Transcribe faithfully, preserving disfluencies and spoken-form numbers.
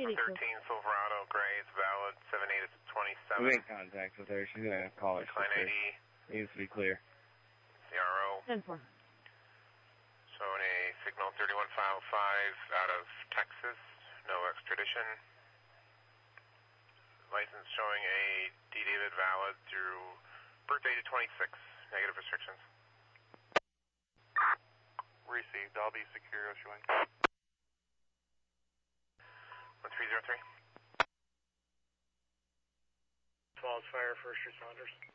thirteen Silverado, gray, is valid, seven eight is twenty-seven. We made contact with her. She's going to call us. Decline I D. Needs to be clear. C R O. ten four. Showing a signal thirty-one five five out of Texas, no extradition. License showing a D. David valid through birthday to twenty-six, negative restrictions. Received, I'll be secure issuing. one three zero three. Falls fire, first responders.